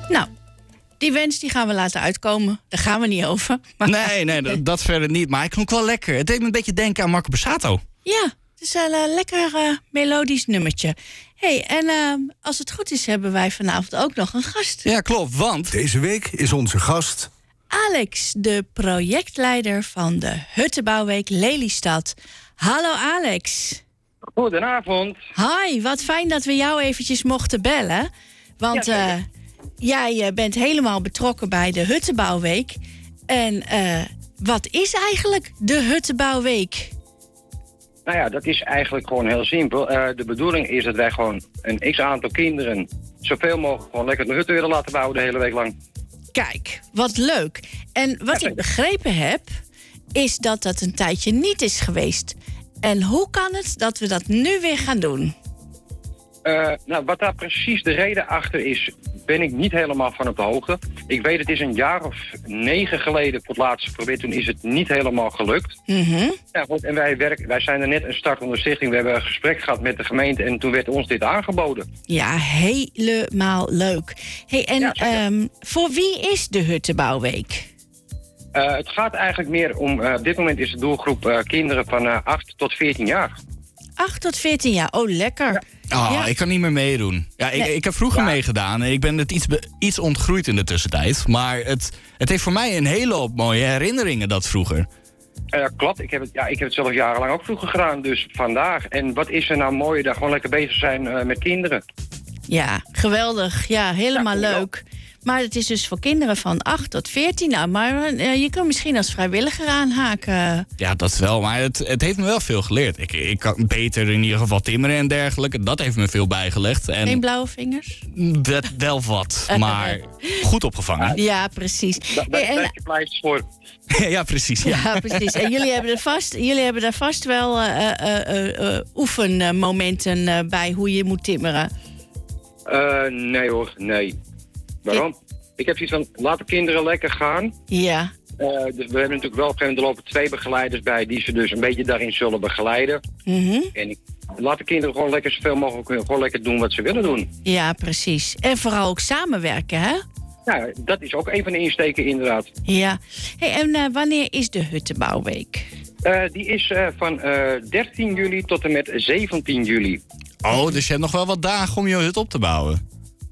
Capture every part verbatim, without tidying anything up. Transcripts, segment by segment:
Nou, die wens die gaan we laten uitkomen. Daar gaan we niet over. Maar... Nee, nee, dat, dat verder niet. Maar hij klonk wel lekker. Het deed me een beetje denken aan Marco Borsato. Ja, het is een uh, lekker uh, melodisch nummertje. Hey, en uh, als het goed is, hebben wij vanavond ook nog een gast. Ja, klopt, want... Deze week is onze gast... Alex, de projectleider van de Huttenbouwweek Lelystad. Hallo Alex. Goedenavond. Hi, wat fijn dat we jou eventjes mochten bellen. Want uh, jij uh, bent helemaal betrokken bij de Huttenbouwweek. En uh, wat is eigenlijk de Huttenbouwweek? Nou ja, dat is eigenlijk gewoon heel simpel. Uh, de bedoeling is dat wij gewoon een x-aantal kinderen... zoveel mogelijk gewoon lekker de hutten willen laten bouwen de hele week lang. Kijk, wat leuk. En wat ik begrepen heb, is dat dat een tijdje niet is geweest. En hoe kan het dat we dat nu weer gaan doen? Uh, nou, wat daar precies de reden achter is, ben ik niet helemaal van op de hoogte. Ik weet, het is een jaar of negen geleden voor het laatste geprobeerd. Toen is het niet helemaal gelukt. Mm-hmm. Ja, goed, en wij, werken, wij zijn er net een startende stichting. We hebben een gesprek gehad met de gemeente en toen werd ons dit aangeboden. Ja, helemaal leuk. Hey, en ja, um, voor wie is de Huttenbouwweek? Uh, het gaat eigenlijk meer om, uh, op dit moment is de doelgroep uh, kinderen van uh, acht tot veertien jaar. acht tot veertien jaar, oh lekker. Ja. Oh, ja. Ik kan niet meer meedoen. Ja, ik, nee. ik heb vroeger ja. meegedaan en ik ben het iets, be, iets ontgroeid in de tussentijd. Maar het, het heeft voor mij een hele hoop mooie herinneringen, dat vroeger. Uh, klopt, ik heb, het, ja, ik heb het zelf jarenlang ook vroeger gedaan, dus vandaag. En wat is er nou mooi, daar gewoon lekker bezig zijn uh, met kinderen. Ja, geweldig. Ja, helemaal ja, leuk. Maar het is dus voor kinderen van acht tot veertien. Nou, maar uh, je kan misschien als vrijwilliger aanhaken. Ja, dat wel. Maar het, het heeft me wel veel geleerd. Ik, ik kan beter in ieder geval timmeren en dergelijke. Dat heeft me veel bijgelegd. En geen blauwe vingers? Dat, wel wat, maar goed opgevangen. Ja, precies. Da- daar krijg je pleisters voor. Ja, precies. Ja. Ja, precies. En jullie hebben er vast, jullie hebben daar vast wel uh, uh, uh, uh, oefenmomenten uh, bij hoe je moet timmeren. Uh, nee hoor, nee. Waarom? Ik heb zoiets van, laat de kinderen lekker gaan. Ja. Uh, we hebben natuurlijk wel op een gegeven moment, er lopen twee begeleiders bij... die ze dus een beetje daarin zullen begeleiden. Mm-hmm. En ik, laat de kinderen gewoon lekker zoveel mogelijk gewoon lekker doen wat ze willen doen. Ja, precies. En vooral ook samenwerken, hè? Ja, dat is ook een van de insteken inderdaad. Ja. Hey, en uh, wanneer is de Huttenbouwweek? Uh, die is uh, van uh, dertien juli tot en met zeventien juli. Oh, dus je hebt nog wel wat dagen om je hut op te bouwen.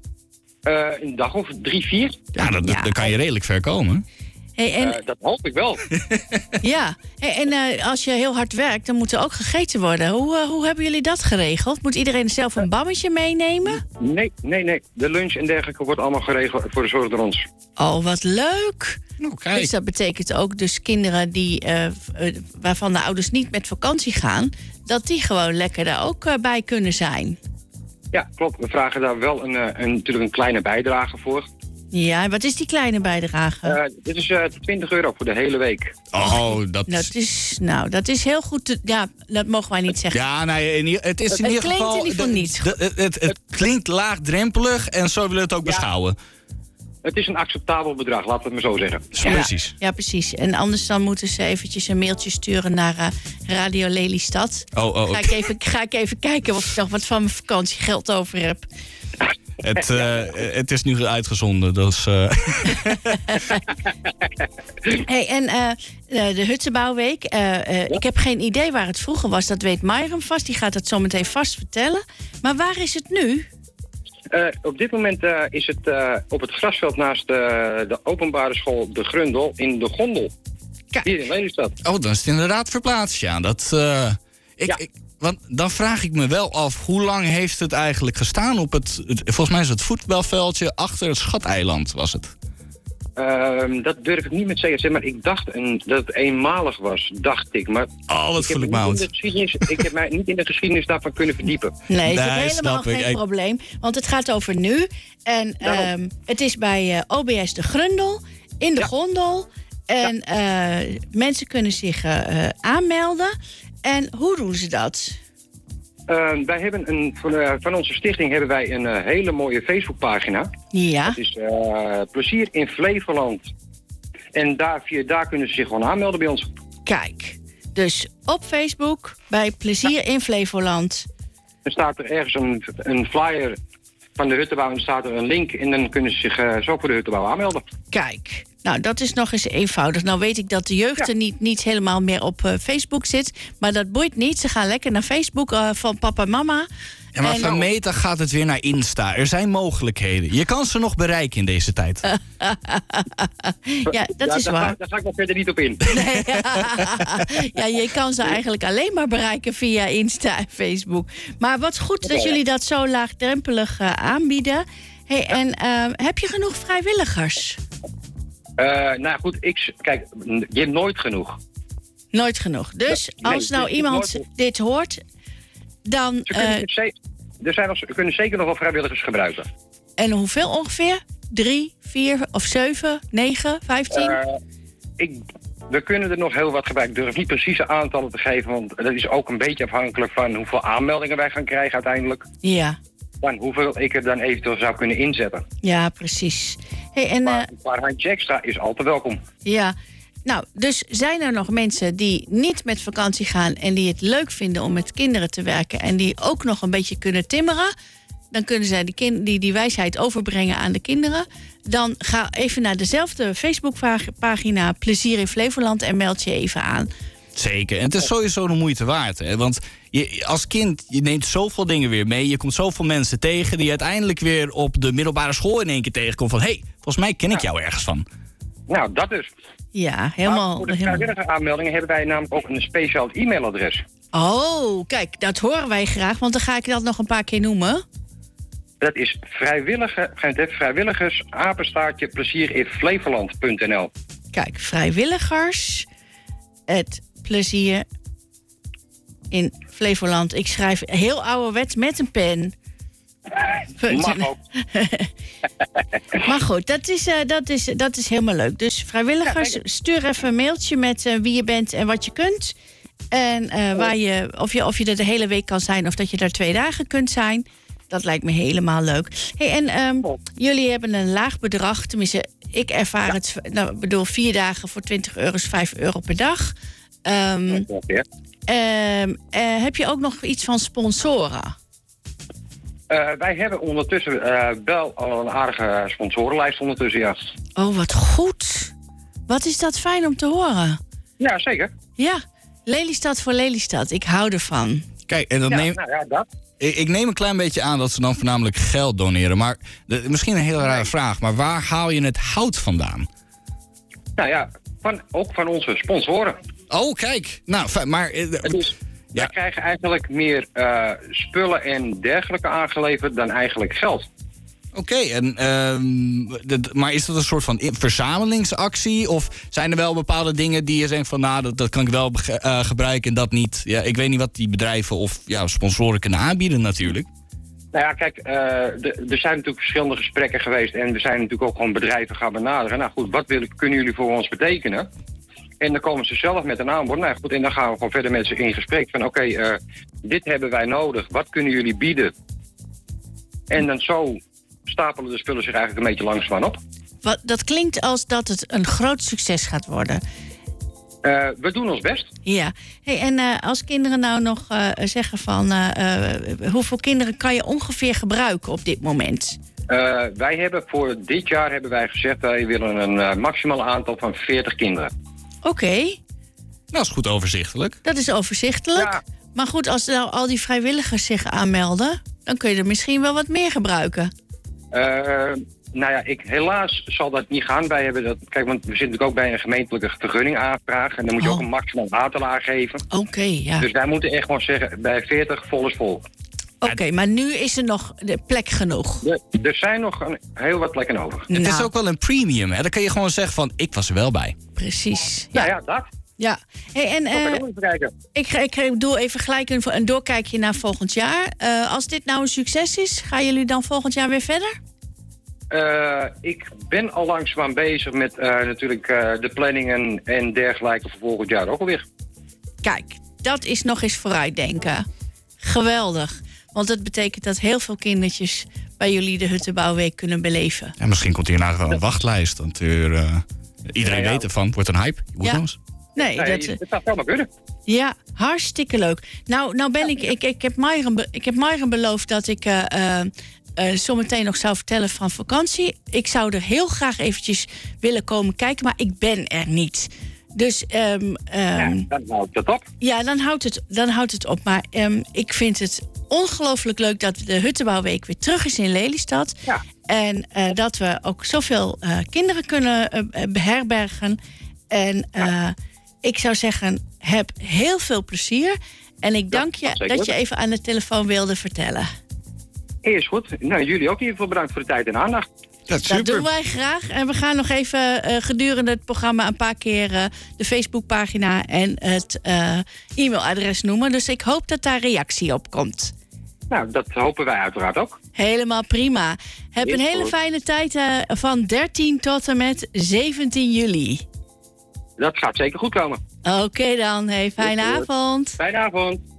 Uh, een dag of drie, vier. Ja, dan Ja. kan je redelijk ver komen. Hey, en, Uh, dat hoop ik wel. ja. Hey, en uh, als je heel hard werkt, dan moet er ook gegeten worden. Hoe, uh, hoe hebben jullie dat geregeld? Moet iedereen zelf een bammetje meenemen? Nee, nee, nee. De lunch en dergelijke wordt allemaal geregeld voor de zorg door ons. Oh, wat leuk. Nou, kijk. Dus dat betekent ook dus kinderen die, uh, uh, waarvan de ouders niet met vakantie gaan... dat die gewoon lekker daar ook uh, bij kunnen zijn. Ja, klopt. We vragen daar wel een, een, natuurlijk een kleine bijdrage voor. Ja, en wat is die kleine bijdrage? Uh, dit is uh, twintig euro voor de hele week. Oh, dat... Dat is, nou, dat is heel goed. Te, ja, dat mogen wij niet zeggen. Ja, nee, in, het is in Het ieder klinkt geval... in ieder geval de- niet. de- het, het, het klinkt laagdrempelig en zo willen we het ook Ja. beschouwen. Het is een acceptabel bedrag, laten we het maar zo zeggen. Ja, precies. Ja, precies. En anders dan moeten ze eventjes een mailtje sturen naar uh, Radio Lelystad. Oh, oh, Ga ik, even, ga ik even kijken of ik nog wat van mijn vakantiegeld over heb. Het, uh, het is nu uitgezonden, dus... Uh... Hey, en uh, de Huttenbouwweek. Uh, uh, ja. Ik heb geen idee waar het vroeger was. Dat weet Mayram vast. Die gaat het zo meteen vast vertellen. Maar waar is het nu? Uh, op dit moment uh, is het uh, op het grasveld naast uh, de openbare school De Grundel in de Gondel. Kijk. Hier in Lelystad. Oh, dan is het inderdaad verplaatst, ja. Dat, uh, ik, Ja. ik, want dan vraag ik me wel af, hoe lang heeft het eigenlijk gestaan op het... het volgens mij is het voetbalveldje achter het Schateiland, was het. Uh, dat durf ik niet met zeker te zeggen, maar ik dacht een, dat het eenmalig was, dacht ik. Maar Oh, wat ik, heb voel ik me me niet in oud. de geschiedenis, ik heb mij niet in de geschiedenis daarvan kunnen verdiepen. Nee, dat Nee, is helemaal snap ik. geen Ik- probleem. Want het gaat over nu. En Daarom. um, het is bij uh, O B S De Grundel in de Ja. Gondel. En uh, mensen kunnen zich uh, aanmelden. En hoe doen ze dat? Uh, wij hebben een, van, uh, van onze stichting hebben wij een uh, hele mooie Facebookpagina. Ja. Het is uh, Plezier in Flevoland. En daar, via daar kunnen ze zich gewoon aanmelden bij ons. Kijk. Dus op Facebook bij Plezier in Flevoland. Er staat er ergens een, een flyer van de Huttebouw. En dan staat er een link en dan kunnen ze zich uh, zo voor de Huttebouw aanmelden. Kijk, nou dat is nog eens eenvoudig. Nou weet ik dat de jeugd Ja. er niet, niet helemaal meer op uh, Facebook zit. Maar dat boeit niet. Ze gaan lekker naar Facebook uh, van papa en mama. Ja, maar En- van Meta gaat het weer naar Insta. Er zijn mogelijkheden. Je kan ze nog bereiken in deze tijd. Ja, dat ja, is daar waar. Ga, daar ga ik nog verder niet op in. Nee, ja, je kan ze eigenlijk alleen maar bereiken via Insta en Facebook. Maar wat goed dat jullie dat zo laagdrempelig uh, aanbieden. Hey, en uh, heb je genoeg vrijwilligers? Uh, nou goed, ik, kijk, je hebt nooit genoeg. Nooit genoeg. Dus Nee, als nou je hebt iemand nooit- dit hoort, dan... Ze kunnen, Uh, ze- er zijn nog, ze kunnen zeker nog wel vrijwilligers gebruiken. en hoeveel ongeveer? Drie, vier of zeven, negen, vijftien? Uh, ik, we kunnen er nog heel wat gebruiken. Ik durf niet precieze aantallen te geven, want dat is ook een beetje afhankelijk van hoeveel aanmeldingen wij gaan krijgen uiteindelijk. Ja, Van hoeveel ik er dan eventueel zou kunnen inzetten. ja, precies. Hey, en uh, Maar een paar handje extra is altijd welkom. ja, nou, dus zijn er nog mensen die niet met vakantie gaan en die het leuk vinden om met kinderen te werken en die ook nog een beetje kunnen timmeren? Dan kunnen zij die, kind, die, die wijsheid overbrengen aan de kinderen. Dan ga even naar dezelfde Facebookpagina Plezier in Flevoland en meld je even aan. Zeker. En het is sowieso de moeite waard. Hè? Want je, als kind, je neemt zoveel dingen weer mee. Je komt zoveel mensen tegen die je uiteindelijk weer op de middelbare school in één keer tegenkomt. Van, hé, hey, volgens mij ken ik jou ergens van. Nou, dat dus. Ja, Maar helemaal. voor de helemaal. vrijwillige aanmeldingen hebben wij namelijk ook een speciaal e-mailadres. Oh, kijk, dat horen wij graag, want dan ga ik dat nog een paar keer noemen. Dat is vrijwillige, vrijwilligers, apenstaartje, plezierinflevoland punt n l. Kijk, vrijwilligers, het plezier in Flevoland. Ik schrijf heel ouderwets met een pen. Mag ook. Maar goed, dat is, uh, dat, is, dat is helemaal leuk. Dus vrijwilligers, Ja, stuur even een mailtje met uh, wie je bent en wat je kunt. En uh, waar je, of, je, of je er de hele week kan zijn of dat je er twee dagen kunt zijn. Dat lijkt me helemaal leuk. Hey, en um, jullie hebben een laag bedrag. Tenminste, ik ervaar het. Nou, bedoel, vier dagen voor twintig euro is vijf euro per dag. Um, Ja. um, uh, heb je ook nog iets van sponsoren? Uh, wij hebben ondertussen uh, wel al een aardige sponsorenlijst ondertussen, ja. Oh, wat goed. Wat is dat fijn om te horen. Ja, zeker. Ja, Lelystad voor Lelystad. Ik hou ervan. Kijk, en dan Ja, neem, nou ja, dat. ik, ik neem een klein beetje aan dat ze dan voornamelijk geld doneren. Maar de, misschien een hele rare vraag. Maar waar haal je het hout vandaan? Nou ja, van, ook van onze sponsoren. Oh, kijk. Nou, fijn, maar... eh, Het is, Ja. Wij krijgen eigenlijk meer uh, spullen en dergelijke aangeleverd dan eigenlijk geld. Oké, en ehm, dat- maar is dat een soort van in- verzamelingsactie? Of zijn er wel bepaalde dingen die je zegt van... nou, dat, dat kan ik wel bege- uh, gebruiken en dat niet? Ja, ik weet niet wat die bedrijven of ja, sponsoren kunnen aanbieden natuurlijk. Nou ja, kijk, uh, de, er zijn natuurlijk verschillende gesprekken geweest... en we zijn natuurlijk ook gewoon bedrijven gaan benaderen. Nou goed, wat willen, kunnen jullie voor ons betekenen? En dan komen ze zelf met een aanbod. Nou ja, goed, en dan gaan we gewoon verder met ze in gesprek. Van oké, okay, uh, dit hebben wij nodig. Wat kunnen jullie bieden? En dan zo stapelen de spullen zich eigenlijk een beetje langzaam op. Wat, dat klinkt als dat het een groot succes gaat worden. Uh, we doen ons best. Ja. Hey, en uh, als kinderen nou nog uh, zeggen van... Uh, uh, hoeveel kinderen kan je ongeveer gebruiken op dit moment? Uh, wij hebben voor dit jaar hebben wij gezegd... wij willen een uh, maximaal aantal van veertig kinderen. Oké, okay. Nou, dat is goed overzichtelijk. Dat is overzichtelijk. Ja. Maar goed, als nou al die vrijwilligers zich aanmelden... dan kun je er misschien wel wat meer gebruiken. Uh, nou ja, ik, helaas zal dat niet gaan. Wij hebben dat, kijk, want we zitten natuurlijk ook bij een gemeentelijke vergunning aanvraag. En dan moet je Oh. ook een maximaal aantal aangeven. Oké, okay, ja. Dus wij moeten echt gewoon zeggen, bij veertig vol is vol. Oké, okay, maar nu is er nog de plek genoeg. De, er zijn nog een, heel wat plekken over. Nou, Het is ook wel een premium, hè? Dan kan je gewoon zeggen van, ik was er wel bij. Precies. Ja, Ja, ja, dat. ja. Hey, en Dat uh, kan ik kijken. ik, ik doe even gelijk een, een doorkijkje naar volgend jaar. Uh, als dit nou een succes is, gaan jullie dan volgend jaar weer verder? Uh, ik ben al langzaam bezig met uh, natuurlijk uh, de planningen en dergelijke voor volgend jaar ook alweer. Kijk, dat is nog eens vooruitdenken. Geweldig. Want dat betekent dat heel veel kindertjes bij jullie de Huttenbouwweek kunnen beleven. En misschien komt hierna wel een wachtlijst. Want er, uh, iedereen Ja, ja. weet ervan. Het wordt een hype. Je moet Ja. ons. Nee, Nee, dat, het zou wel kunnen. ja, hartstikke leuk. Nou, nou ben ik, ik, ik heb Myron, be, ik heb Myron beloofd dat ik uh, uh, uh, zometeen nog zou vertellen van vakantie. Ik zou er heel graag eventjes willen komen kijken, maar ik ben er niet. Dus um, um, ja, dan houdt het op. Ja, dan houdt het, dan houdt het op. Maar um, ik vind het ongelooflijk leuk dat de Huttenbouwweek weer terug is in Lelystad. Ja. En uh, dat we ook zoveel uh, kinderen kunnen uh, beherbergen. En uh, ja. ik zou zeggen, heb heel veel plezier. En ik dank ja, je dat je even aan de telefoon wilde vertellen. Is goed. Nou, jullie ook in ieder geval bedankt voor de tijd en aandacht. Dat, dat doen wij graag. En we gaan nog even uh, gedurende het programma een paar keer uh, de Facebookpagina en het uh, e-mailadres noemen. Dus ik hoop dat daar reactie op komt. Nou, dat hopen wij uiteraard ook. Helemaal prima. Heb een hele fijne tijd uh, van dertien tot en met zeventien juli. Dat gaat zeker goed komen. Oké okay dan. Hey, fijne avond. Fijne avond.